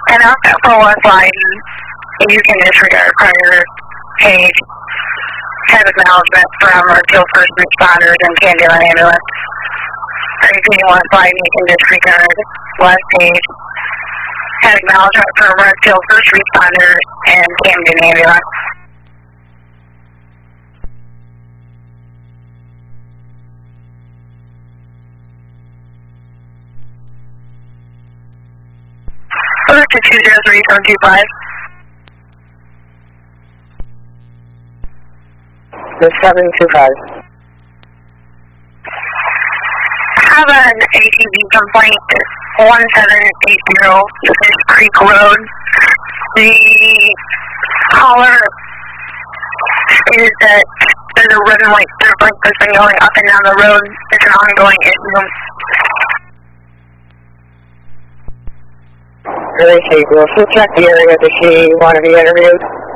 And also for one line, you can disregard prior page head acknowledgement from Redfield first responders and Camden ambulance. Repeating one slide, you can disregard last page head acknowledgement from Redfield first responders and Camden ambulance. Order to 203-425. The 725. Have an ATV complaint, 1780 Fish Creek Road. The caller stated that there's a red and white strip light that's been going up and down the road. It's an ongoing issue. Really, she will check the area. Does she want to be interviewed?